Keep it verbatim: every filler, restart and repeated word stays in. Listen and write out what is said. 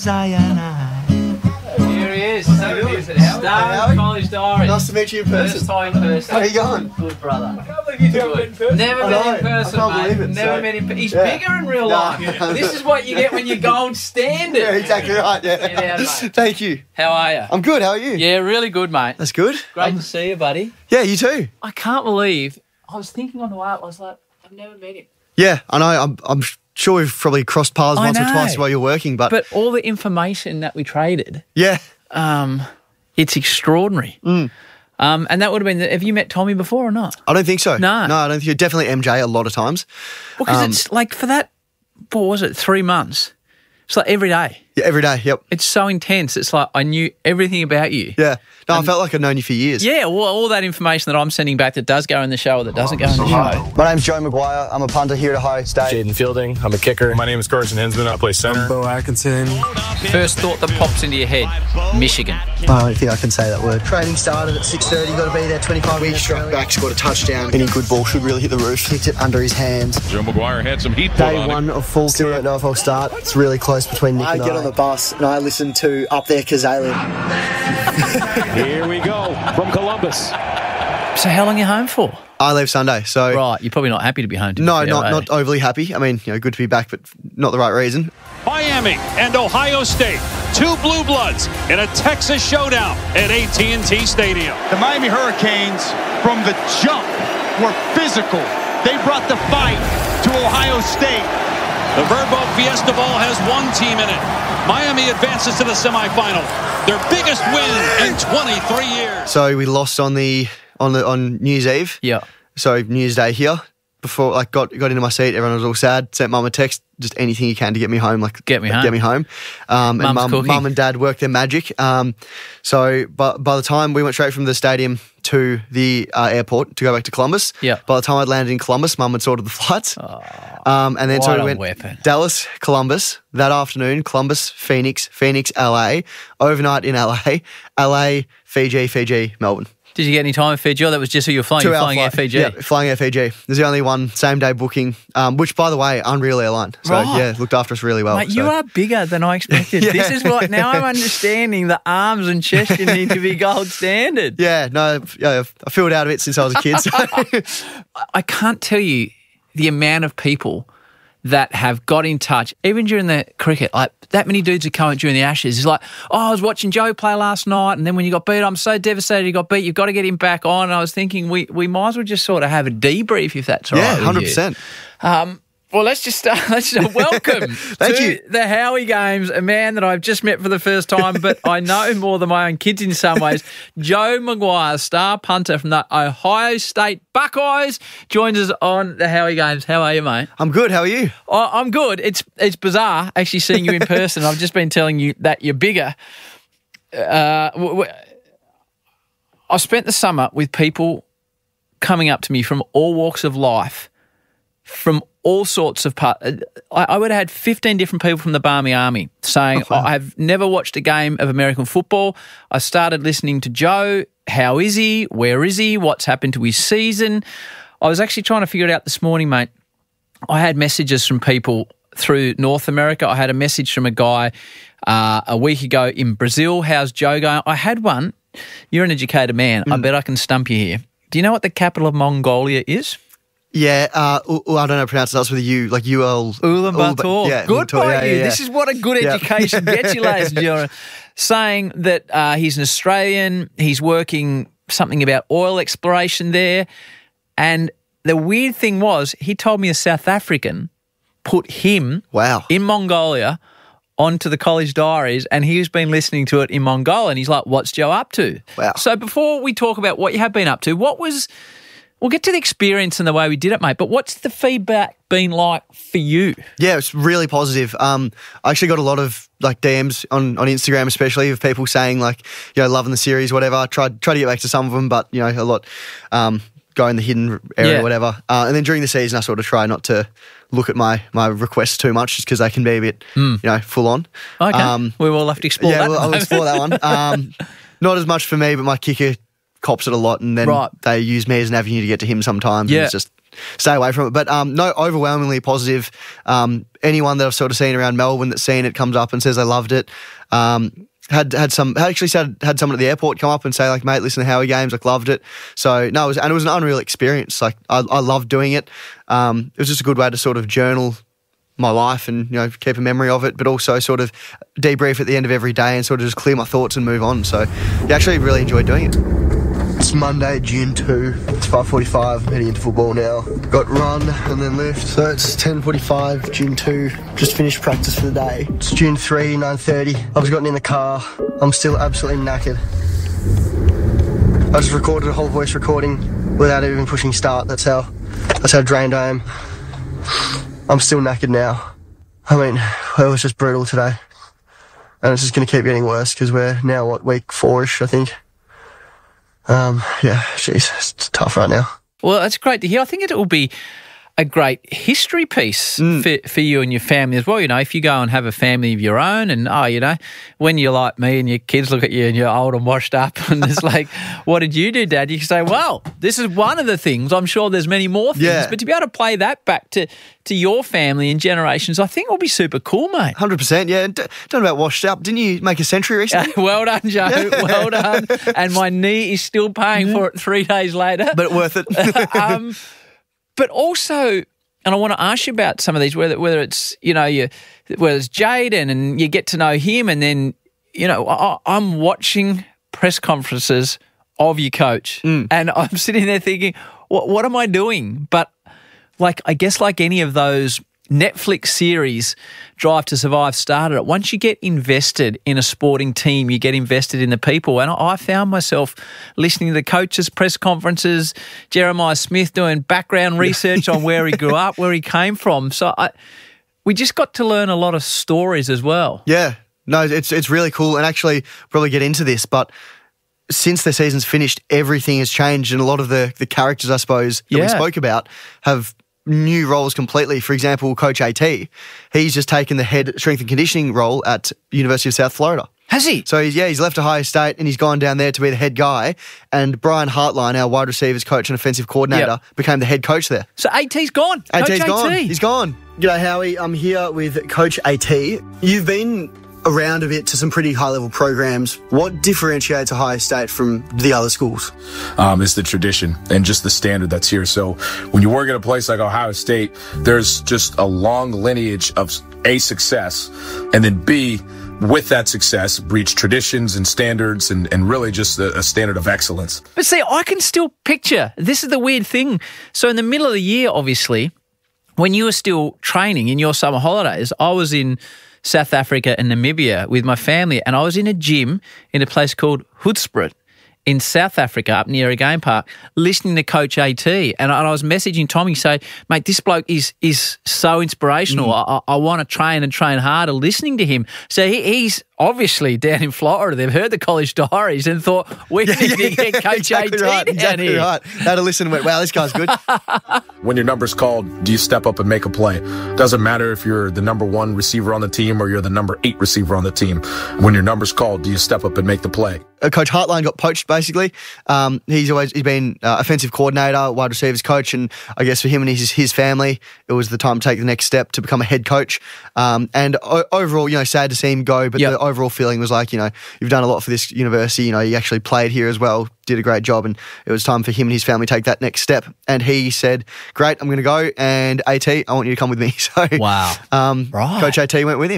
Here he is. Star College Diary. Nice to meet you in person. First time in person. How are you going? Good, brother. I can't believe you two haven't met in person. Never I met know, in person, I can't mate. believe it, Never so- met in person. He's Yeah. bigger in real Nah. life. This is what you get when you're gold standard. Yeah, exactly right. Yeah. Get out, mate. Thank you. How are you? I'm good. How are you? Yeah, really good, mate. That's good. Great Um, to see you, buddy. yeah, you too. I can't believe, I was thinking on the way up, I was like, I've never met him. Yeah, I know. I'm, I'm sure we've probably crossed paths I once or know. twice while you're working, but, But all the information that we traded, yeah. um, it's extraordinary. Mm. Um, and that would have been, have you met Tommy before or not? I don't think so. No. No, I don't think you Definitely M J a lot of times. Well, because Um, it's like for that, what was it, three months? It's like every day. Yeah, every day. Yep. It's so intense. It's like I knew everything about you. Yeah. No, I felt like I'd known you for years. Yeah, well, all that information that I'm sending back that does go in the show or that doesn't go in the show. My name's Joe Maguire. I'm a punter here at Ohio State. Jaden Fielding. I'm a kicker. My name is Carson Hensman. I play center. Bo Atkinson. First thought that pops into your head, Michigan. I don't think I can say that word. Training started at six thirty. Got to be there twenty-five We minutes struck early. back, scored a touchdown. Any good ball should really hit the roof. Kicked it under his hands. Joe McGuire had some heat put Day on one him. of full Still don't know if I'll start. It's really close between Nick I and get I. on the bus and I listen to Up There Kazalian. Here we go from Columbus. So how long are you home for? I leave Sunday, so Right, you're probably not happy to be home. To be no, fair, not eh? not overly happy. I mean, you know, good to be back, but not the right reason. Miami and Ohio State, two blue bloods in a Texas showdown at A T and T Stadium. The Miami Hurricanes, from the jump, were physical. They brought the fight to Ohio State. The Verbo Fiesta Bowl has one team in it. Miami advances to the semifinal, their biggest win in twenty-three years. So we lost on the on the on New Year's Eve. Yeah. So New Year's Day here. Before like got got into my seat, everyone was all sad. Sent mum a text, just anything you can to get me home. Like Get me like, home. Get me home. Um, and Mum's mum, cooking. mum and dad worked their magic. Um, so but by the time we went straight from the stadium to the uh, airport to go back to Columbus, Yeah. by the time I'd landed in Columbus, mum had sorted the flights. um, and then what so we a went weapon. Dallas, Columbus that afternoon. Columbus, Phoenix, Phoenix, L A. Overnight in L A. L A, Fiji, Fiji, Melbourne. Did you get any time in Fiji? Or that was just who you were flying? You were Two-hour flying Air flight. Fiji. Yeah, flying Air Fiji. There's the only one same day booking, um, which by the way, Unreal Airline. So Right. yeah, looked after us really well. Mate, so. you are bigger than I expected. Yeah. This is what, now I'm understanding the arms and chest you need to be gold standard. Yeah, no, yeah, I filled out of it since I was a kid. So. I can't tell you the amount of people that have got in touch, even during the cricket, like that many dudes who come out during the Ashes. It's like, oh, I was watching Joe play last night, and then when you got beat, I'm so devastated you got beat. You've got to get him back on. And I was thinking we we might as well just sort of have a debrief if that's all yeah, right with one hundred you. percent. Um, well, let's just start. Let's just welcome Thank to you. the Howie Games, a man that I've just met for the first time, but I know more than my own kids in some ways. Joe Maguire, star punter from the Ohio State Buckeyes, joins us on the Howie Games. How are you, mate? I'm good. How are you? Oh, I'm good. It's it's bizarre actually seeing you in person. I've just been telling you that you're bigger. Uh, w- w- I spent the summer with people coming up to me from all walks of life, from all sorts of parts. I, I would have had fifteen different people from the Barmy Army saying, Oh, wow. I've never watched a game of American football. I started listening to Joe. How is he? Where is he? What's happened to his season? I was actually trying to figure it out this morning, mate. I had messages from people through North America. I had a message from a guy uh, a week ago in Brazil. How's Joe going? I had one. You're an educated man. I bet I can stump you here. Do you know what the capital of Mongolia is? Yeah, uh, U- U- I don't know how to pronounce it. That's with a U, like U L. Ulaanbaatar. Yeah, Good Ulaanbaatar, by yeah, you. yeah, This yeah. is what a good Yeah. education gets you, ladies and gentlemen. Saying that uh, he's an Australian, he's working something about oil exploration there. And the weird thing was, he told me a South African put him Wow. in Mongolia onto the college diaries, and he's been listening to it in Mongol, and he's like, what's Joe up to? Wow. So before we talk about what you have been up to, what was... We'll get to the experience and the way we did it, mate, but what's the feedback been like for you? Yeah, it's really positive. Um, I actually got a lot of like D Ms on, on Instagram, especially of people saying like, you know, loving the series, whatever. I tried tried to get back to some of them, but you know, a lot um, go in the hidden area, Yeah. whatever. Uh, and then during the season, I sort of try not to look at my my requests too much, just because they can be a bit, you know, full on. Okay, Um, we will have to explore yeah, that. well, I'll explore that one. Um, not as much for me, but my kicker cops it a lot, and then Right. they use me as an avenue to get to him sometimes. Yeah. And it's just stay away from it. But um, no, overwhelmingly positive. Um, anyone that I've sort of seen around Melbourne that's seen it comes up and says they loved it. Um, had had some had actually said had someone at the airport come up and say like, mate, listen to Howie games, like loved it. So no, it was, and it was an unreal experience. Like I, I loved doing it. Um, it was just a good way to sort of journal my life and, you know, keep a memory of it, but also sort of debrief at the end of every day and sort of just clear my thoughts and move on. So yeah, actually really enjoyed doing it. It's Monday, June second. It's five forty-five, heading into football now. Got run and then lift. So it's ten forty-five, June second. Just finished practice for the day. It's June third, nine thirty. I've just gotten in the car. I'm still absolutely knackered. I just recorded a whole voice recording without even pushing start. That's how, that's how drained I am. I'm still knackered now. I mean, it was just brutal today. And it's just going to keep getting worse because we're now, what, week four-ish, I think. Um, yeah, jeez, it's tough right now. Well, that's great to hear. I think it will be a great history piece mm. for, for you and your family as well. You know, if you go and have a family of your own and, oh, you know, when you're like me and your kids look at you and you're old and washed up and it's like, what did you do, Dad? You can say, well, this is one of the things. I'm sure there's many more things. Yeah. But to be able to play that back to, to your family and generations, I think will be super cool, mate. one hundred percent, yeah. And don't know about washed up. Didn't you make a century recently? Well done, Joe. Yeah. Well done. And my knee is still paying for it three days later. But worth it. um, but also, and I want to ask you about some of these, whether whether it's, you know, you, whether it's Jaden and you get to know him and then, you know, I, I'm watching press conferences of your coach mm. and I'm sitting there thinking, what, what am I doing? But like, I guess like any of those Netflix series, Drive to Survive started it. Once you get invested in a sporting team, you get invested in the people. And I found myself listening to the coaches' press conferences, Jeremiah Smith doing background research on where he grew up, where he came from. So I, we just got to learn a lot of stories as well. Yeah, no, it's it's really cool. And actually, probably get into this, but since the season's finished, everything has changed. And a lot of the, the characters, I suppose, that yeah. we spoke about have new roles completely. For example, Coach AT, he's just taken the head strength and conditioning role at University of South Florida. Has he? So, he's, yeah, he's left Ohio State and he's gone down there to be the head guy. And Brian Hartline, our wide receivers coach and offensive coordinator, yep. became the head coach there. So, AT's gone. AT's Coach gone. AT. He's gone. G'day, Howie. I'm here with Coach AT. You've been around a bit to some pretty high-level programs. What differentiates Ohio State from the other schools? Um, it's the tradition and just the standard that's here. So when you work at a place like Ohio State, there's just a long lineage of A, success, and then B, with that success, breach traditions and standards and, and really just a, a standard of excellence. But see, I can still picture, this is the weird thing. So in the middle of the year, obviously, when you were still training in your summer holidays, I was in South Africa and Namibia with my family, and I was in a gym in a place called Hoedspruit in South Africa up near a game park listening to Coach AT, and I, and I was messaging Tommy saying, mate, this bloke is is so inspirational. Mm. I, I want to train and train harder listening to him. So he, he's obviously down in Florida. They've heard the college diaries and thought, we yeah, need yeah, to get Coach exactly AT right, down exactly here. Right. Had to listen and went, wow, this guy's good. When your number's called, do you step up and make a play? Doesn't matter if you're the number one receiver on the team or you're the number eight receiver on the team. When your number's called, do you step up and make the play? Coach Hartline got poached, basically. Um, he's always he's been uh, offensive coordinator, wide receivers coach, and I guess for him and his his family, it was the time to take the next step to become a head coach. Um, and o- overall, you know, sad to see him go, but yep. the overall feeling was like, you know, you've done a lot for this university. You know, you actually played here as well, did a great job, and it was time for him and his family to take that next step. And he said, "Great, I'm going to go." And AT, I want you to come with me. So, wow, um, right. Coach AT went with him.